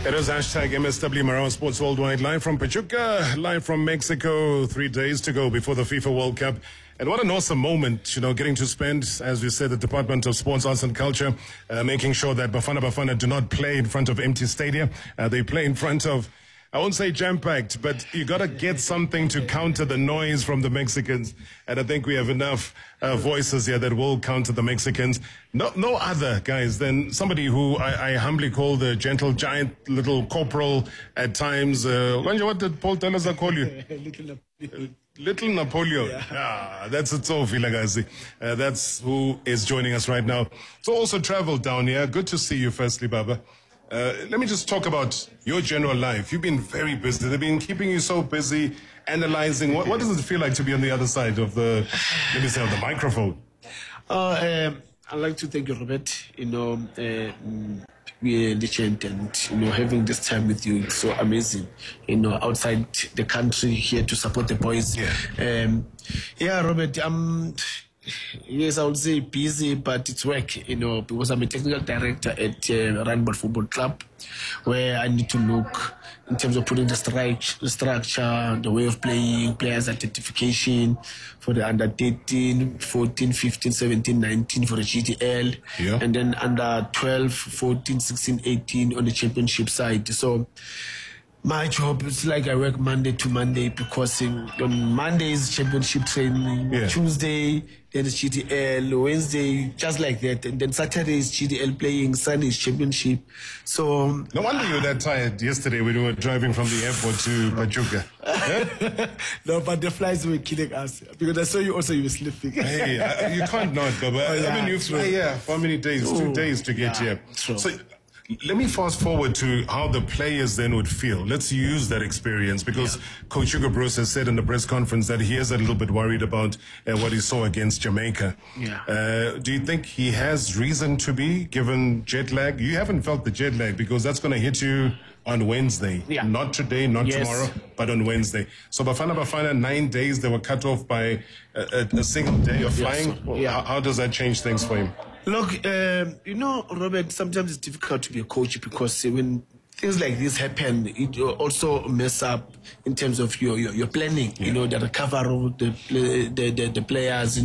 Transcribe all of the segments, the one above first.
It is hashtag MSW Marawa Sports Worldwide, live from Pachuca, live from Mexico. 3 days to go before the FIFA World Cup. And what an awesome moment, getting to spend, as we said, the Department of Sports, Arts and Culture, making sure that Bafana do not play in front of empty stadia. They play in front of, I won't say jam-packed, but you got to get something to counter the noise from the Mexicans. And I think we have enough voices here that will counter the Mexicans. No other, guys, than somebody who I humbly call the gentle giant, little corporal at times. What did Paul Teleza call you? Little Napoleon. Yeah, that's a Tsofi Lagazi. That's who is joining us right now. So also traveled down here. Good to see you firstly, Baba. Let me just talk about your general life. You've been very busy. They've been keeping you so busy, analyzing. What does it feel like to be on the other side of the, let me say, of the microphone? I'd like to thank you, Robert. We are legend, and having this time with you is so amazing. Outside the country here to support the boys. Yeah, Robert. Yes, I would say busy, but it's work, because I'm a technical director at Randburg Football Club, where I need to look in terms of putting the structure, the way of playing, players identification for the under 13, 14, 15, 17, 19 for the GTL, and then under 12, 14, 16, 18 on the championship side. So my job is like I work Monday to Monday, because on Monday is championship training, Tuesday then it's GTL, Wednesday just like that, and then Saturday is GTL playing, Sunday is championship. So no wonder you were that tired yesterday when you were driving from the airport to Pachuca. No, but the flights were killing us, because I saw you also, you were sleeping. Hey, you can't not, Baba. I mean, you fly here for how many days? 2 days to get here. True. So let me fast forward to how the players then would feel. Let's use that experience, because Coach Hugo Broos has said in the press conference that he is a little bit worried about what he saw against Jamaica. Do you think he has reason to be, given jet lag? You haven't felt the jet lag, because that's going to hit you on Wednesday. Not today, not tomorrow, but on Wednesday. So Bafana, 9 days, they were cut off by a single day of flying. How does that change things for him? Look, Robert, sometimes it's difficult to be a coach, because when things like this happen, it also mess up in terms of your planning, the recovery of the players,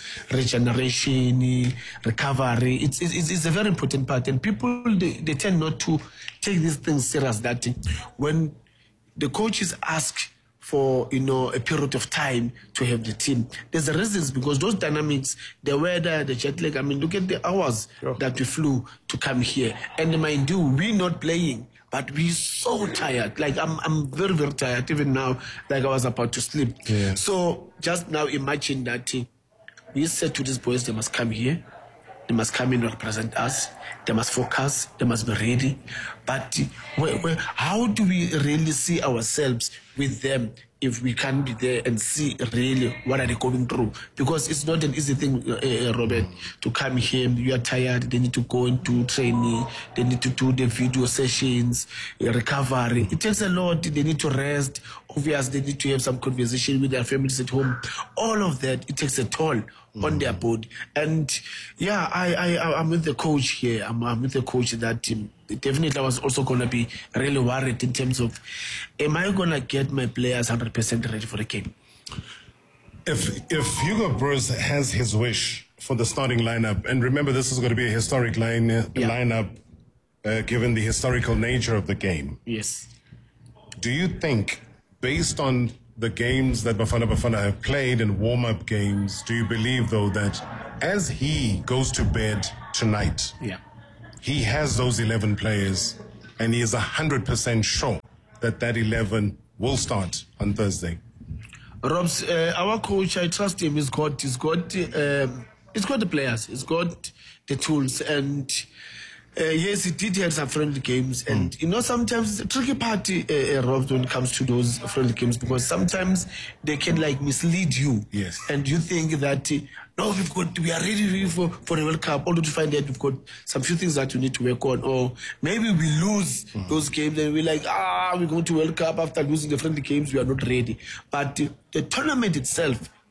regeneration, recovery. It's a very important part, and people, they tend not to take these things serious, that when the coaches ask for a period of time to have the team, there's a reasons, because those dynamics, the weather, the jet lag, I mean, look at the hours that we flew to come here. And mind you, we're not playing, but we're so tired. Like, I'm very, very tired. Even now, like I was about to sleep. So just now imagine that we said to these boys, they must come here. They must come in and represent us. They must focus. They must be ready. But how do we really see ourselves with them if we can't be there and see really what are they going through? Because it's not an easy thing, Robert, to come here. You are tired. They need to go into training. They need to do the video sessions, recovery. It takes a lot. They need to rest. Obviously, they need to have some conversation with their families at home. All of that, it takes a toll on their body. And I'm with the coach here. I'm with the coach that definitely I was also going to be really worried in terms of, am I going to get my players 100% ready for the game? If Hugo Broos has his wish for the starting lineup, and remember this is going to be a historic lineup given the historical nature of the game. Yes. Do you think, based on the games that Bafana have played and warm-up games, do you believe, though, that as he goes to bed tonight, he has those 11 players, and he is 100% sure that 11 will start on Thursday? Robs, our coach, I trust him. He's got the players. He's got the tools, and yes, he did have some friendly games, and sometimes the tricky part, Robs, when it comes to those friendly games, because sometimes they can mislead you, and you think that no, we are ready for the World Cup, only to find that we've got some few things that we need to work on, or maybe we lose those games and we're like, we're going to World Cup after losing the friendly games, we are not ready. But the tournament itself,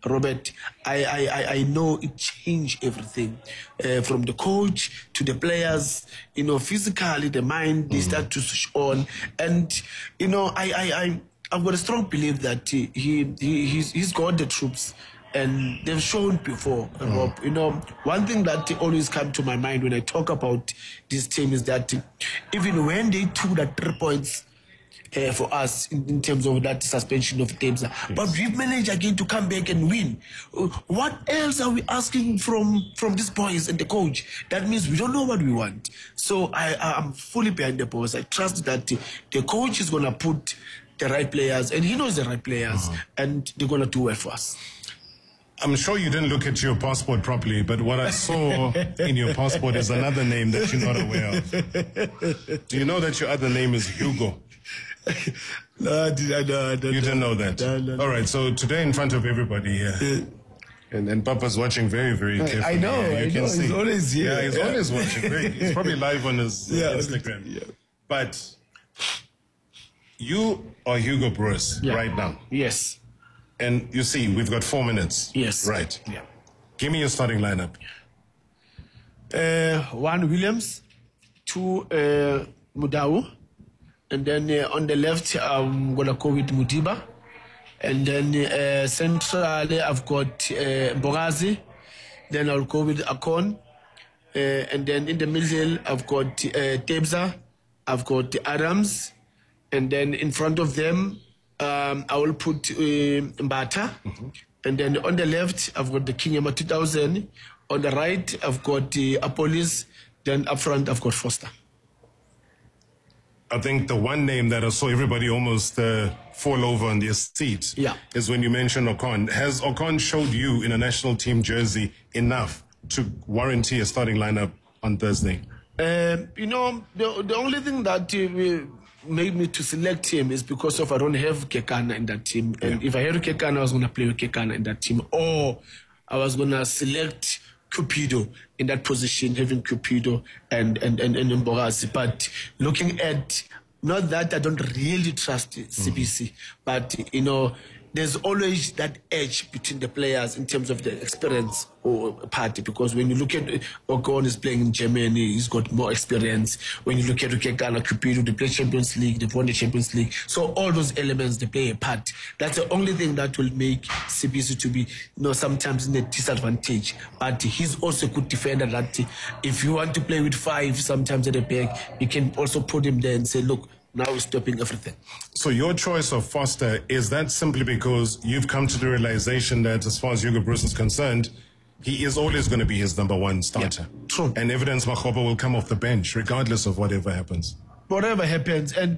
Robert, I know it changed everything, from the coach to the players. Physically, the mind, they start to switch on, and I've got a strong belief that he's got the troops. And they've shown before, Rob. One thing that always comes to my mind when I talk about this team is that even when they took that 3 points for us in terms of that suspension of Tebza, yes, but we've managed again to come back and win. What else are we asking from these boys and the coach? That means we don't know what we want. So I'm fully behind the boys. I trust that the coach is going to put the right players, and he knows the right players, and they're going to do well for us. I'm sure you didn't look at your passport properly, but what I saw in your passport is another name that you're not aware of. Do you know that your other name is Hugo? No, you didn't know that? No. All right, so today in front of everybody here, and Papa's watching very, very carefully. I know, you can see. He's always here. Yeah, he's always watching. Great. He's probably live on his Instagram. Yeah. But you are Hugo Broos right now. Yes. And you see, we've got 4 minutes. Yes. Right. Yeah. Give me your starting lineup. 1 Williams, 2 Mudau, and then on the left I'm gonna go with Mudiba, and then centrally I've got Bogazi, then I'll go with Akon, and then in the middle I've got Tebza, I've got Adams, and then in front of them I will put Mbata, and then on the left I've got the Kinyama 2000. On the right I've got the Apolis. Then up front I've got Foster. I think the one name that I saw everybody almost fall over on their seat is when you mentioned Ocon. Has Ocon showed you in a national team jersey enough to warranty a starting lineup on Thursday? The only thing that made me to select him is because of I don't have Kekana in that team. And if I had Kekana, I was going to play with Kekana in that team. Or I was going to select Cupido in that position, having Cupido and Mbogazi. But looking at, not that I don't really trust CBC, but, there's always that edge between the players in terms of the experience or party, because when you look at Ocon is playing in Germany, he's got more experience. When you look at Kekana, Cupido, they play Champions League, they've won the Champions League. So all those elements, they play a part. That's the only thing that will make CBC to be, sometimes in a disadvantage. But he's also a good defender that if you want to play with 5 sometimes at the back, you can also put him there and say, look, now we're stopping everything. So your choice of Foster, is that simply because you've come to the realization that as far as Hugo Broos is concerned, he is always going to be his number 1 starter? Yeah, true. And Evidence Makgoba will come off the bench regardless of whatever happens. Whatever happens. And,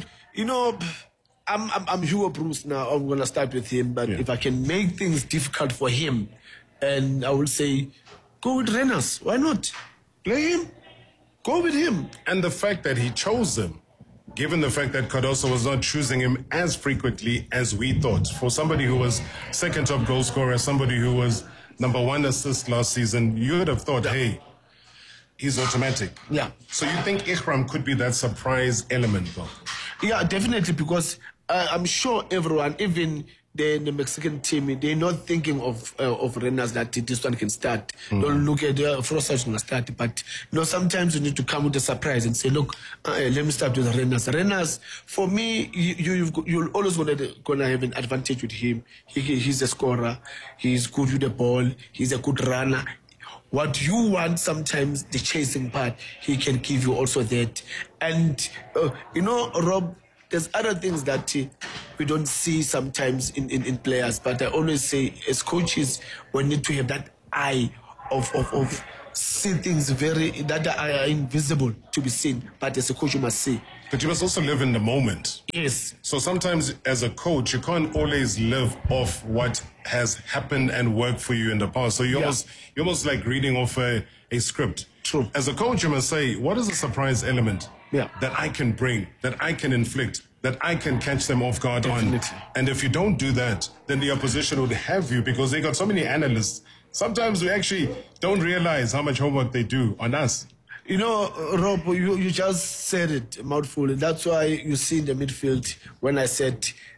I'm Hugo Broos now. I'm going to start with him. But if I can make things difficult for him, and I will say, go with Renas. Why not? Play him. Go with him. And the fact that he chose him, given the fact that Cardoso was not choosing him as frequently as we thought, for somebody who was second top goal scorer, somebody who was number 1 assist last season, you would have thought, hey, he's automatic. Yeah. So you think Ikram could be that surprise element, though? Yeah, definitely, because I'm sure everyone, even the Mexican team, they're not thinking of Renas that this one can start. Don't look at Frosa's going to start. But sometimes you need to come with a surprise and say, look, let me start with Renas. Renas, for me, you're always going to have an advantage with him. He's a scorer. He's good with the ball. He's a good runner. What you want sometimes, the chasing part, he can give you also that. And, Rob, there's other things that we don't see sometimes in players, but I always say as coaches, we need to have that eye of see things that are invisible to be seen, but as a coach you must see. But you must also live in the moment. Yes. So sometimes as a coach, you can't always live off what has happened and worked for you in the past. So you're almost like reading off a script. True. As a coach, you must say, what is the surprise element that I can bring, that I can inflict, that I can catch them off guard on? And if you don't do that, then the opposition would have you, because they got so many analysts. Sometimes we actually don't realize how much homework they do on us. Rob, you just said it, mouthful. That's why you see in the midfield when I said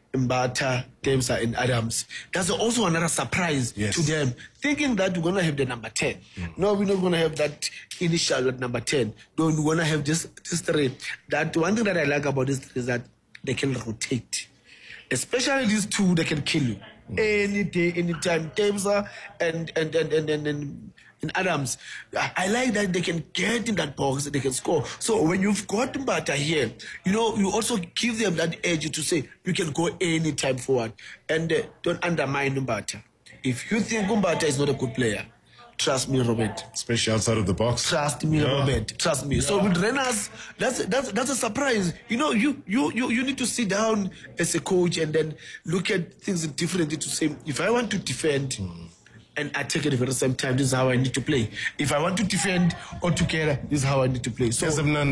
Mbata, Temsa, and Adams. That's also another surprise to them, thinking that we're going to have the number 10. No, we're not going to have that initial at number 10. No, we're going to have this three. That one thing that I like about this is that they can rotate. Especially these two, they can kill you. Any day, anytime. Temsa and Adams. I like that they can get in that box, they can score. So when you've got Mbata here, you also give them that edge to say you can go anytime forward and don't undermine Mbata. If you think Mbata is not a good player, trust me, Robert. Especially outside of the box. Trust me, Robert. Trust me. So with Renas, that's a surprise. You need to sit down as a coach and then look at things differently to say, if I want to defend and attack at the very same time, this is how I need to play. If I want to defend altogether, this is how I need to play. So we're going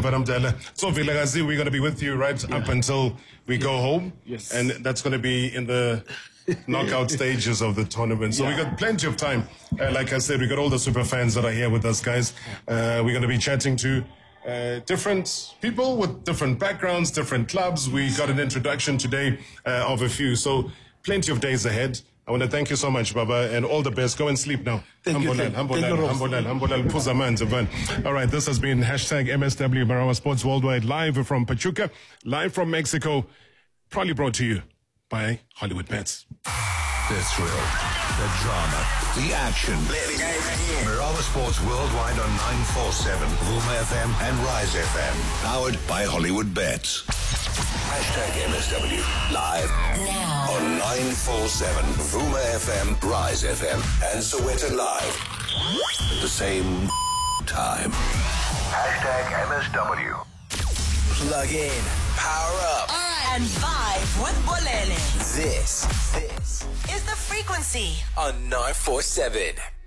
to be with you right up until we go home. Yes. And that's going to be in the knockout stages of the tournament. So we got plenty of time. Like I said, we got all the super fans that are here with us, guys. We're going to be chatting to different people with different backgrounds, different clubs. We got an introduction today of a few. So plenty of days ahead. I want to thank you so much, Baba, and all the best. Go and sleep now. Thank you. All right, this has been #MSW Marawa Sports Worldwide, live from Pachuca, live from Mexico, probably brought to you by Hollywood Bets. The thrill, the drama, the action. Marawa Sports Worldwide on 947, Vuma FM and Rise FM. Powered by Hollywood Bets. #MSW live now on 947 Vuma FM, Rise FM, and Soweto Live at the same time. #MSW. Plug in, power up, and vibe with Bolele. This is The Frequency on 947.